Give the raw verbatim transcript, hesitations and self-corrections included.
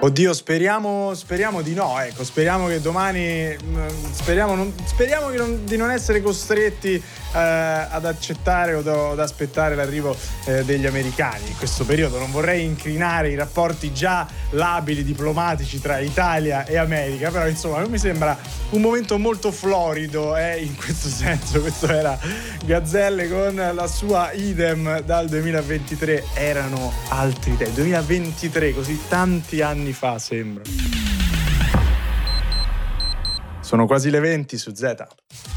Oddio, speriamo, speriamo di no, ecco, speriamo che domani, speriamo, non, speriamo che non, di non essere costretti eh, ad accettare o do, ad aspettare l'arrivo eh, degli americani in questo periodo. Non vorrei incrinare i rapporti già labili diplomatici tra Italia e America, però insomma non mi sembra un momento molto florido eh, in questo senso. Questo era Gazzelle con la sua Idem dal duemilaventitré. Erano altri tempi, duemilaventitré, così tanti anni fa sembra. Sono quasi le venti su Z.